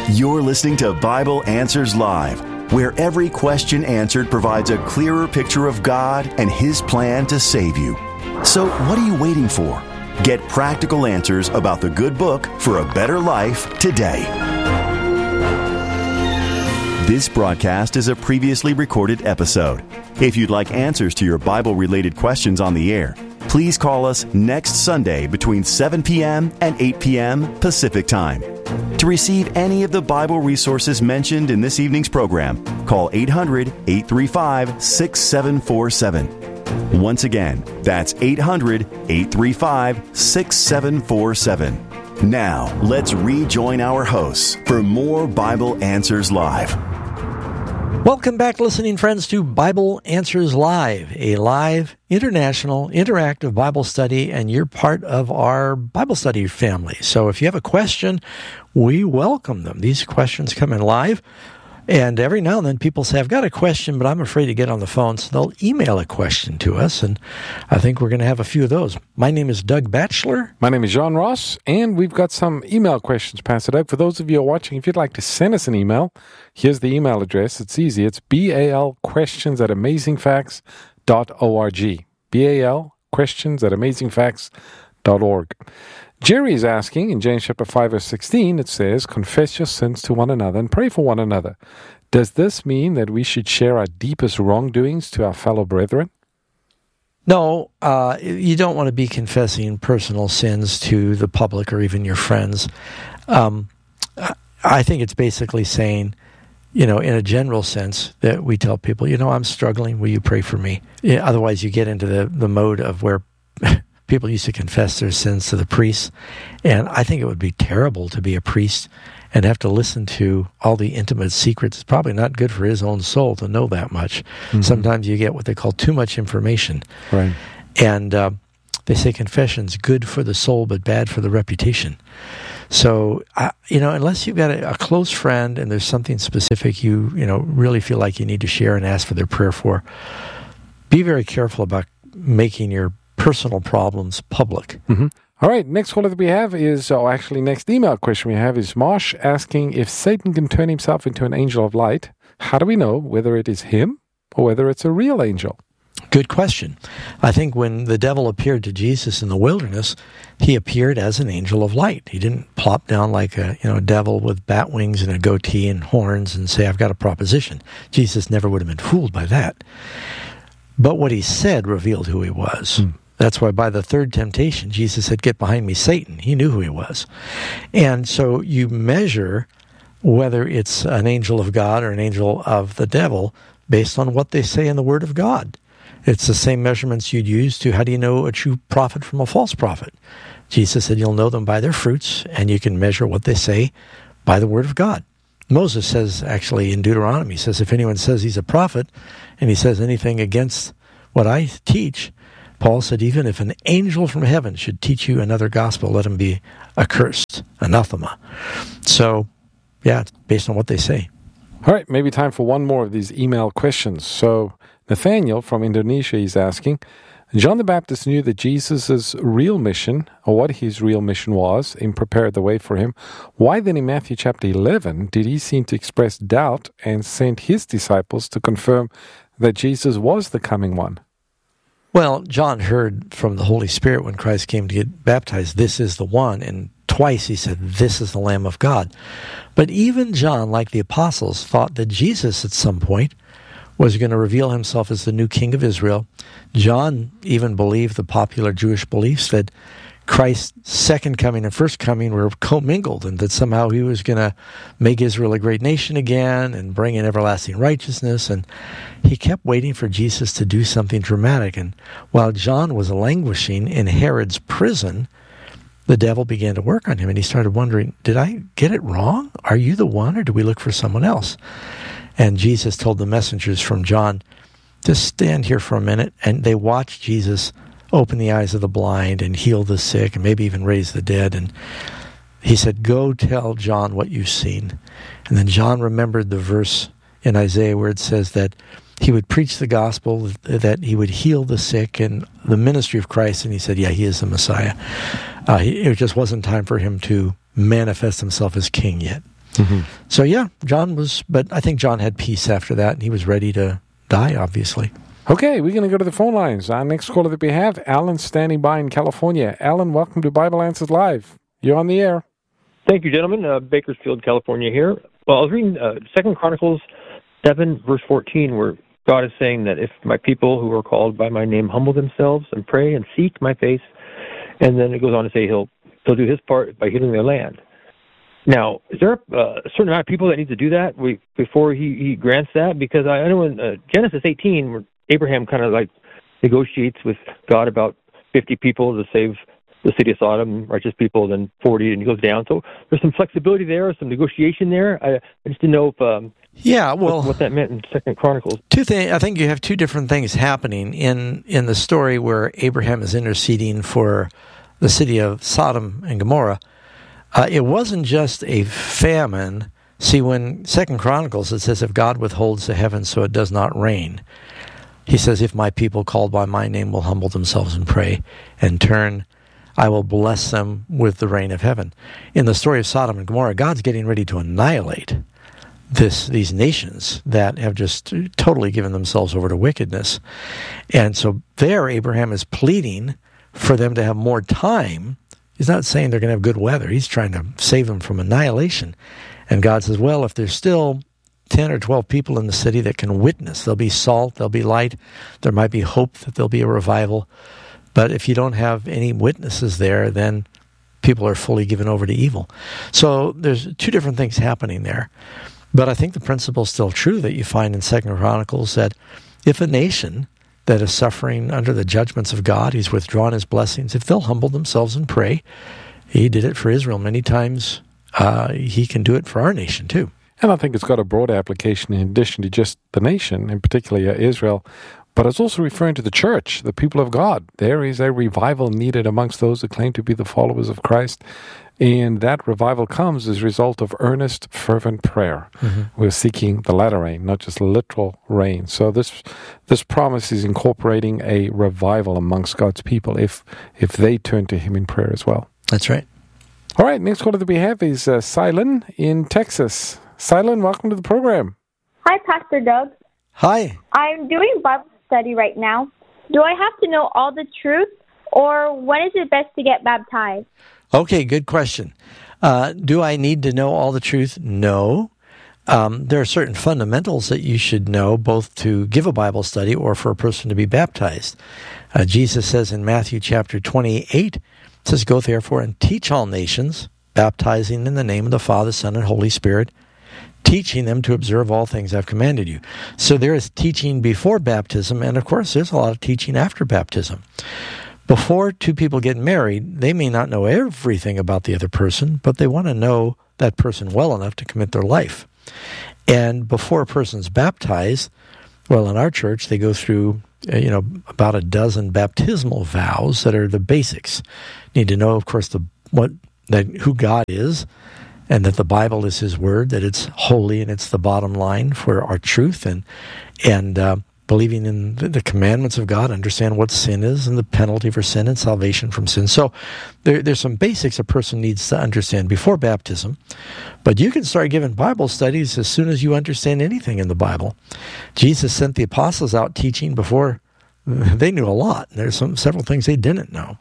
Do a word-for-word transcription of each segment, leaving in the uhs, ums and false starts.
You're listening to Bible Answers Live, where every question answered provides a clearer picture of God and His plan to save you. So what are you waiting for? Get practical answers about the good book for a better life today. This broadcast is a previously recorded episode. If you'd like answers to your Bible-related questions on the air, please call us next Sunday between seven p.m. and eight p.m. Pacific Time. To receive any of the Bible resources mentioned in this evening's program, call eight hundred, eight three five, six seven four seven. Once again, that's eight hundred, eight three five, six seven four seven. Now, let's rejoin our hosts for more Bible Answers Live. Welcome back, listening friends, to Bible Answers Live, a live, international, interactive Bible study, and you're part of our Bible study family. So if you have a question, we welcome them. These questions come in live, and every now and then people say, I've got a question, but I'm afraid to get on the phone, so they'll email a question to us, and I think we're going to have a few of those. My name is Doug Batchelor. My name is John Ross, and we've got some email questions passed out. For those of you who are watching, if you'd like to send us an email, here's the email address. It's easy. It's bal questions at amazing facts dot org. bal questions at amazing facts dot org. Jerry is asking, in James chapter five, verse sixteen, it says, confess your sins to one another and pray for one another. Does this mean that we should share our deepest wrongdoings to our fellow brethren? No, uh, you don't want to be confessing personal sins to the public or even your friends. Um, I think it's basically saying, you know, in a general sense, that we tell people, you know, I'm struggling, will you pray for me? Yeah, otherwise, you get into the, the mode of where people used to confess their sins to the priests, and I think it would be terrible to be a priest and have to listen to all the intimate secrets. It's probably not good for his own soul to know that much. Mm-hmm. Sometimes you get what they call too much information. Right. And uh, they say confession's good for the soul but bad for the reputation. So, uh, you know, unless you've got a, a close friend and there's something specific you, you know, really feel like you need to share and ask for their prayer for, be very careful about making your personal problems public. Mm-hmm. All right, next caller that we have is, or actually next email question we have is Marsh asking, if Satan can turn himself into an angel of light, how do we know whether it is him or whether it's a real angel? Good question. I think when the devil appeared to Jesus in the wilderness, he appeared as an angel of light. He didn't plop down like a you know a devil with bat wings and a goatee and horns and say, I've got a proposition. Jesus never would have been fooled by that. But what he said revealed who he was. Hmm. That's why by the third temptation, Jesus said, get behind me, Satan. He knew who he was. And so you measure whether it's an angel of God or an angel of the devil based on what they say in the Word of God. It's the same measurements you'd use to how do you know a true prophet from a false prophet. Jesus said you'll know them by their fruits, and you can measure what they say by the Word of God. Moses says, actually, in Deuteronomy, he says, if anyone says he's a prophet and he says anything against what I teach, Paul said, even if an angel from heaven should teach you another gospel, let him be accursed, anathema. So, yeah, it's based on what they say. All right, maybe time for one more of these email questions. So, Nathaniel from Indonesia is asking, John the Baptist knew that Jesus' real mission, or what his real mission was, and prepared the way for him. Why then in Matthew chapter eleven did he seem to express doubt and send his disciples to confirm that Jesus was the coming one? Well, John heard from the Holy Spirit when Christ came to get baptized, this is the one, and twice he said, this is the Lamb of God. But even John, like the apostles, thought that Jesus at some point was going to reveal himself as the new king of Israel. John even believed the popular Jewish beliefs that Christ's second coming and first coming were commingled, and that somehow he was going to make Israel a great nation again and bring in everlasting righteousness. And he kept waiting for Jesus to do something dramatic. And while John was languishing in Herod's prison, the devil began to work on him, and he started wondering, did I get it wrong? Are you the one, or do we look for someone else? And Jesus told the messengers from John, just stand here for a minute. And they watched Jesus open the eyes of the blind and heal the sick and maybe even raise the dead. And he said, go tell John what you've seen. And then John remembered the verse in Isaiah where it says that he would preach the gospel, that he would heal the sick, and the ministry of Christ. And he said, yeah, he is the Messiah. Uh, he, it just wasn't time for him to manifest himself as king yet. Mm-hmm. So, yeah, John was, but I think John had peace after that, and he was ready to die, obviously. Okay, we're going to go to the phone lines. Our next caller that we have, Alan, standing by in California. Alan, welcome to Bible Answers Live. You're on the air. Thank you, gentlemen. Uh, Bakersfield, California here. Well, I was reading uh, Second Chronicles seven, verse fourteen, where God is saying that if my people who are called by my name humble themselves and pray and seek my face, and then it goes on to say he'll he'll do his part by healing their land. Now, is there a, uh, a certain amount of people that need to do that we, before he, he grants that? Because I, I know in uh, Genesis eighteen, where Abraham kind of like negotiates with God about fifty people to save the city of Sodom, righteous people, then forty, and he goes down. So there's some flexibility there, some negotiation there. I, I just didn't know if um, yeah, well, what, what that meant in Second Chronicles. Two things. I think you have two different things happening in in the story where Abraham is interceding for the city of Sodom and Gomorrah. Uh, it wasn't just a famine. See, when Second Chronicles, it says, if God withholds the heavens so it does not rain, he says, if my people called by my name will humble themselves and pray and turn, I will bless them with the rain of heaven. In the story of Sodom and Gomorrah, God's getting ready to annihilate this these nations that have just totally given themselves over to wickedness. And so there, Abraham is pleading for them to have more time. He's not saying they're going to have good weather. He's trying to save them from annihilation. And God says, well, if there's still ten or twelve people in the city that can witness, there'll be salt, there'll be light, there might be hope that there'll be a revival. But if you don't have any witnesses there, then people are fully given over to evil. So there's two different things happening there. But I think the principle is still true that you find in Second Chronicles, that if a nation that is suffering under the judgments of God, he's withdrawn his blessings, if they'll humble themselves and pray, he did it for Israel many times, uh, he can do it for our nation too. And I think it's got a broad application in addition to just the nation, and particularly uh, Israel. But it's also referring to the church, the people of God. There is a revival needed amongst those who claim to be the followers of Christ. And that revival comes as a result of earnest, fervent prayer. Mm-hmm. We're seeking the latter rain, not just literal rain. So this this promise is incorporating a revival amongst God's people if if they turn to him in prayer as well. That's right. All right, next caller that we have is uh, Silen in Texas. Silen, welcome to the program. Hi, Pastor Doug. Hi. I'm doing Bible study right now. Do I have to know all the truth, or when is it best to get baptized? Okay, good question. Uh, do I need to know all the truth? No. Um, there are certain fundamentals that you should know, both to give a Bible study or for a person to be baptized. Uh, Jesus says in Matthew chapter twenty-eight, it says, go therefore and teach all nations, baptizing in the name of the Father, Son, and Holy Spirit, teaching them to observe all things I've commanded you. So there is teaching before baptism, and of course there's a lot of teaching after baptism. Before two people get married, they may not know everything about the other person, but they want to know that person well enough to commit their life. And before a person's baptized, well, in our church, they go through, you know, about a dozen baptismal vows that are the basics. Need to know, of course, the what that who God is, and that the Bible is his word, that it's holy and it's the bottom line for our truth, and and uh, believing in the commandments of God, understand what sin is and the penalty for sin and salvation from sin. So there, there's some basics a person needs to understand before baptism, but you can start giving Bible studies as soon as you understand anything in the Bible. Jesus sent the apostles out teaching before they knew a lot. There's some several things they didn't know.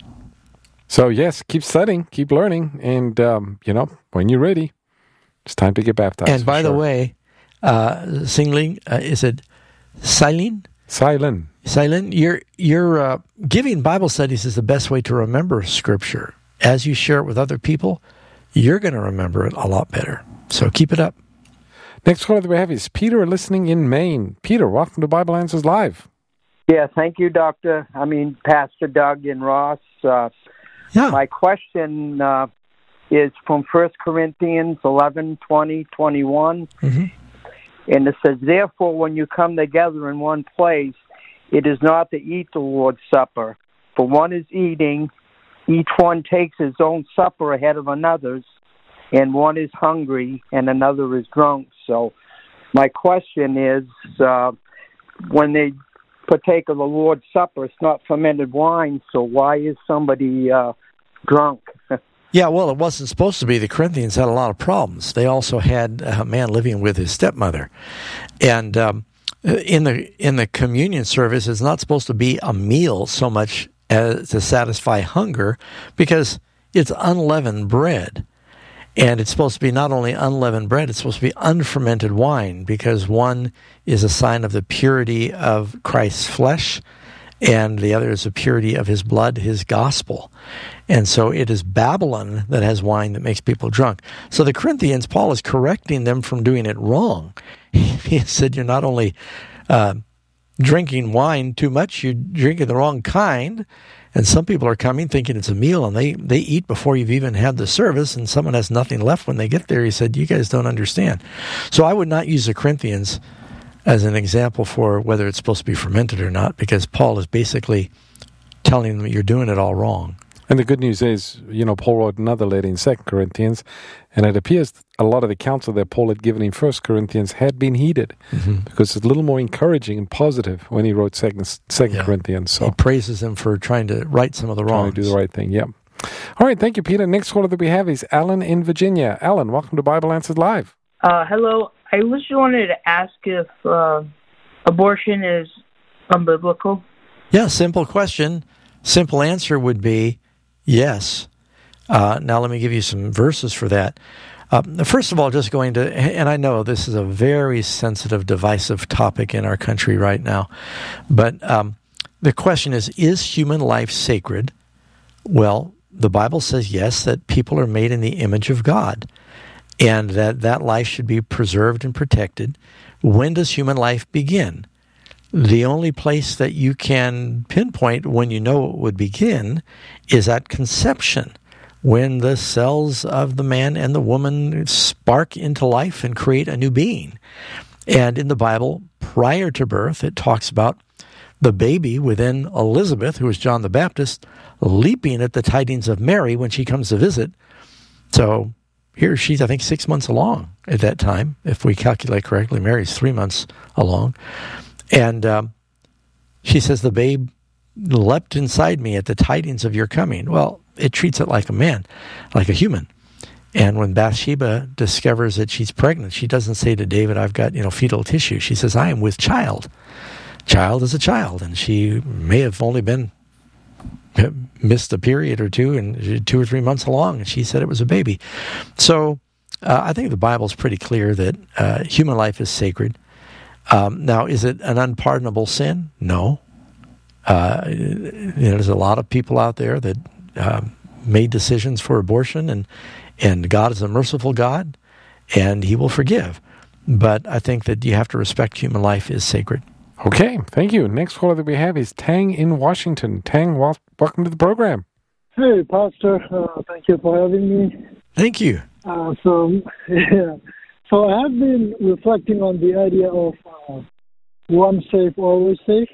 So yes, keep studying, keep learning, and um, you know, when you're ready, it's time to get baptized. And by sure. the way, uh, Singling, uh, is it Silen? Silen. Silen, you're, you're uh, giving Bible studies is the best way to remember Scripture. As you share it with other people, you're going to remember it a lot better. So keep it up. Next caller that we have is Peter, listening in Maine. Peter, welcome to Bible Answers Live. Yeah, thank you, Doctor. I mean, Pastor Doug and Ross. Uh, yeah. My question uh, is from First Corinthians eleven, twenty, twenty-one. Mm-hmm. And it says, therefore, when you come together in one place, it is not to eat the Lord's Supper. For one is eating, each one takes his own supper ahead of another's, and one is hungry, and another is drunk. So my question is, uh, when they partake of the Lord's Supper, it's not fermented wine, so why is somebody uh, drunk? Yeah, well, it wasn't supposed to be. The Corinthians had a lot of problems. They also had a man living with his stepmother. And um, in the in the communion service, it's not supposed to be a meal so much as to satisfy hunger, because it's unleavened bread. And it's supposed to be not only unleavened bread, it's supposed to be unfermented wine, because one is a sign of the purity of Christ's flesh, and the other is the purity of his blood, his gospel. And so it is Babylon that has wine that makes people drunk. So the Corinthians, Paul is correcting them from doing it wrong. He said, you're not only uh, drinking wine too much, you're drinking the wrong kind. And some people are coming thinking it's a meal, and they, they eat before you've even had the service, and someone has nothing left when they get there. He said, you guys don't understand. So I would not use the Corinthians as an example for whether it's supposed to be fermented or not, because Paul is basically telling them you're doing it all wrong. And the good news is, you know, Paul wrote another letter in Second Corinthians, and it appears a lot of the counsel that Paul had given in First Corinthians had been heeded, mm-hmm. because it's a little more encouraging and positive when he wrote Second, Second yeah. Corinthians. So he praises them for trying to right some of the wrongs. Trying to do the right thing, yeah. All right, thank you, Peter. Next caller that we have is Alan in Virginia. Alan, welcome to Bible Answers Live. Uh, hello. I just wanted to ask if uh, abortion is unbiblical. Yeah, simple question. Simple answer would be yes. Uh, now let me give you some verses for that. Uh, first of all, just going to, and I know this is a very sensitive, divisive topic in our country right now, but um, the question is, is human life sacred? Well, the Bible says yes, that people are made in the image of God, and that that life should be preserved and protected. When does human life begin? The only place that you can pinpoint when you know it would begin is at conception, when the cells of the man and the woman spark into life and create a new being. And in the Bible, prior to birth, it talks about the baby within Elizabeth, who was John the Baptist, leaping at the tidings of Mary when she comes to visit. So here she's, I think, six months along at that time. If we calculate correctly, Mary's three months along. And um, she says, the babe leapt inside me at the tidings of your coming. Well, it treats it like a man, like a human. And when Bathsheba discovers that she's pregnant, she doesn't say to David, I've got, you know, fetal tissue. She says, I am with child. Child is a child. And she may have only been, missed a period or two, and two or three months along, and she said it was a baby. So uh, I think the Bible's pretty clear that uh, human life is sacred. Um, now, is it an unpardonable sin? No. Uh, you know, there's a lot of people out there that uh, made decisions for abortion, and and God is a merciful God, and He will forgive. But I think that you have to respect human life is sacred. Okay, thank you. Next caller that we have is Tang in Washington. Tang, wel- welcome to the program. Hey, Pastor. Uh, thank you for having me. Thank you. Uh, so, yeah. So I have been reflecting on the idea of uh, once safe, always safe.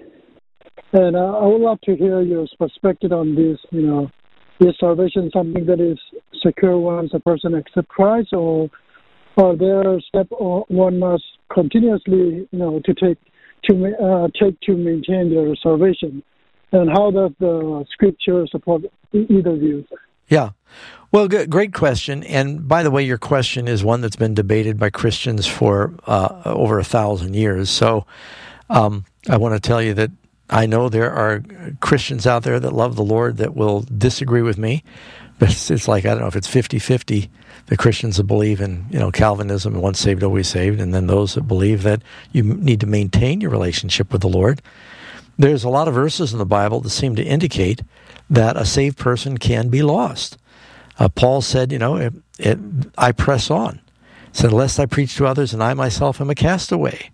And uh, I would love to hear your perspective on this. You know, is salvation something that is secure once a person accepts Christ, or are there steps one must continuously, you know, to take to uh, take to maintain their salvation? And how does the Scripture support either view? Yeah. Well, good, great question. And by the way, your question is one that's been debated by Christians for uh, over a thousand years. So um, I want to tell you that I know there are Christians out there that love the Lord that will disagree with me. But it's, it's like, I don't know if it's fifty-fifty, the Christians that believe in, you know, Calvinism, once saved, always saved, and then those that believe that you need to maintain your relationship with the Lord. There's a lot of verses in the Bible that seem to indicate that a saved person can be lost. Uh, Paul said, you know, it, it, I press on. He said, lest I preach to others and I myself am a castaway.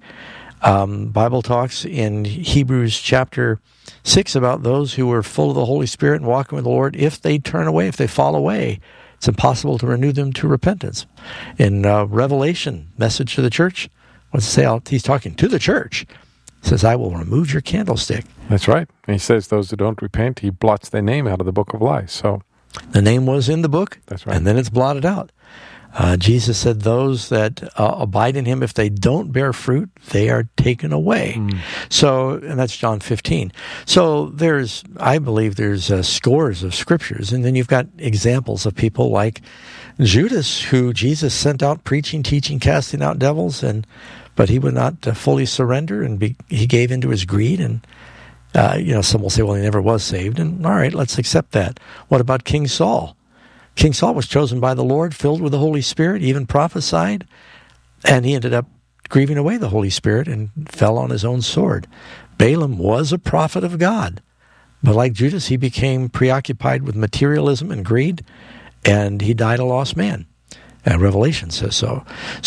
Um, Bible talks in Hebrews chapter six about those who were full of the Holy Spirit and walking with the Lord. If they turn away, if they fall away, it's impossible to renew them to repentance. In uh, Revelation, message to the church, what's it say? He's talking to the church. He says, I will remove your candlestick. That's right. And he says those who don't repent, he blots their name out of the book of life. So the name was in the book. That's right. And then it's blotted out. Uh, Jesus said those that uh, abide in him, if they don't bear fruit, they are taken away. Mm. So, and that's John fifteen. So there's, I believe there's uh, scores of scriptures. And then you've got examples of people like Judas, who Jesus sent out preaching, teaching, casting out devils, and but he would not uh, fully surrender, and be, he gave into his greed. And uh, you know, some will say, well, he never was saved. And all right, let's accept that. What about King Saul? King Saul was chosen by the Lord, filled with the Holy Spirit, even prophesied, and he ended up grieving away the Holy Spirit and fell on his own sword. Balaam was a prophet of God, but like Judas, he became preoccupied with materialism and greed, and he died a lost man. And Revelation says so.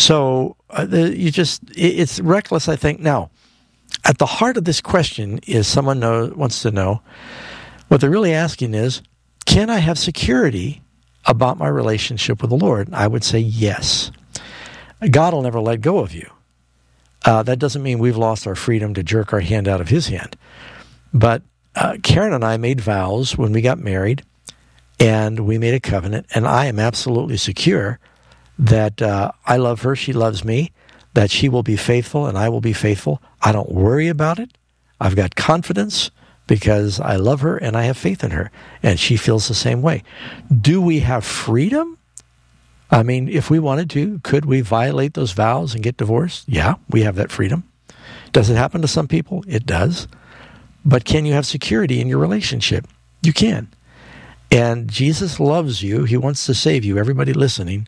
So uh, the, you just, it, it's reckless, I think. Now, at the heart of this question is someone know, wants to know, what they're really asking is, can I have security about my relationship with the Lord? I would say yes. God will never let go of you. Uh, that doesn't mean we've lost our freedom to jerk our hand out of his hand. But uh, Karen and I made vows when we got married, and we made a covenant, and I am absolutely secure that uh, I love her, she loves me, that she will be faithful, and I will be faithful. I don't worry about it. I've got confidence because I love her and I have faith in her, and she feels the same way. Do we have freedom? I mean, if we wanted to, could we violate those vows and get divorced? Yeah, we have that freedom. Does it happen to some people? It does. But can you have security in your relationship? You can. And Jesus loves you. He wants to save you, everybody listening.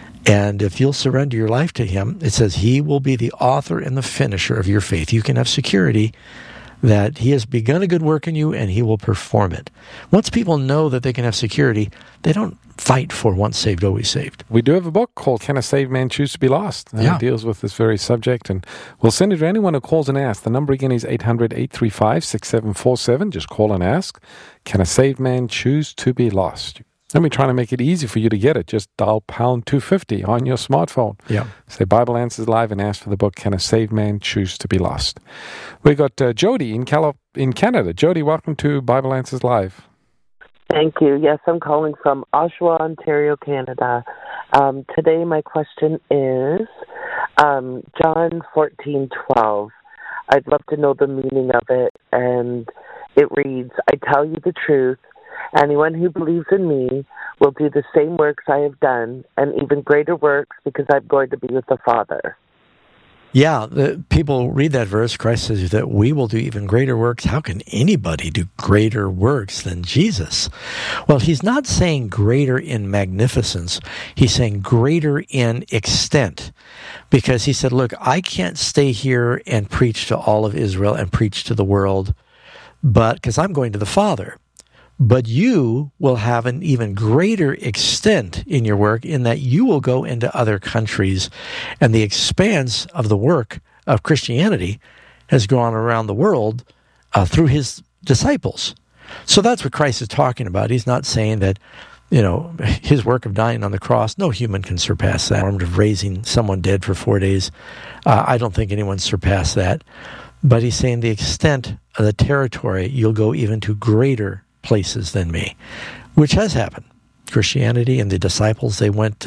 And if you'll surrender your life to him, it says he will be the author and the finisher of your faith. You can have security that he has begun a good work in you and he will perform it. Once people know that they can have security, they don't fight for once saved, always saved. We do have a book called Can a Saved Man Choose to Be Lost? And yeah. It deals with this very subject. And we'll send it to anyone who calls and asks. The number again is eight hundred, eight three five, six seven four seven. Just call and ask. Can a saved man choose to be lost? Let me try to make it easy for you to get it. Just dial pound two fifty on your smartphone. Yeah. Say Bible Answers Live and ask for the book, Can a Saved Man Choose to Be Lost? We got uh, Jody in Cali- in Canada. Jody, welcome to Bible Answers Live. Thank you. Yes, I'm calling from Oshawa, Ontario, Canada. Um, today my question is um, John fourteen twelve. I'd love to know the meaning of it. And it reads, I tell you the truth. Anyone who believes in me will do the same works I have done, and even greater works, because I'm going to be with the Father. Yeah, the, people read that verse. Christ says that we will do even greater works. How can anybody do greater works than Jesus? Well, he's not saying greater in magnificence. He's saying greater in extent. Because he said, look, I can't stay here and preach to all of Israel and preach to the world, but because I'm going to the Father. But you will have an even greater extent in your work in that you will go into other countries, and the expanse of the work of Christianity has gone around the world uh, through his disciples. So that's what Christ is talking about. He's not saying that, you know, his work of dying on the cross, no human can surpass that. Of raising someone dead for four days, uh, I don't think anyone surpassed that. But he's saying the extent of the territory, you'll go even to greater places than me, which has happened. Christianity and the disciples, they went